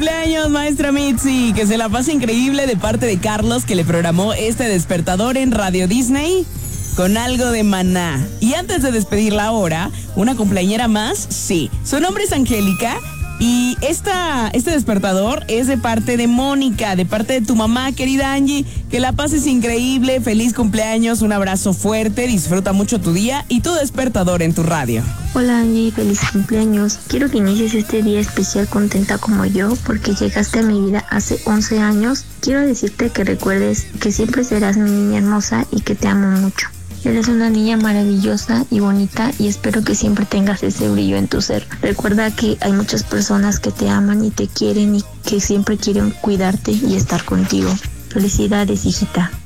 Cumpleaños, maestra Mitzi, que se la pase increíble de parte de Carlos, que le programó este despertador en Radio Disney con algo de Maná. Y antes de despedirla ahora, una cumpleañera más, sí. Su nombre es Angélica y este despertador es de parte de Mónica, de parte de tu mamá, querida Angie. Que la pases increíble, feliz cumpleaños, un abrazo fuerte, disfruta mucho tu día y tu despertador en tu radio. Hola Angie, feliz cumpleaños. Quiero que inicies este día especial contenta como yo porque llegaste a mi vida hace 11 años. Quiero decirte que recuerdes que siempre serás mi niña hermosa y que te amo mucho. Eres una niña maravillosa y bonita y espero que siempre tengas ese brillo en tu ser. Recuerda que hay muchas personas que te aman y te quieren y que siempre quieren cuidarte y estar contigo. Felicidades, hijita.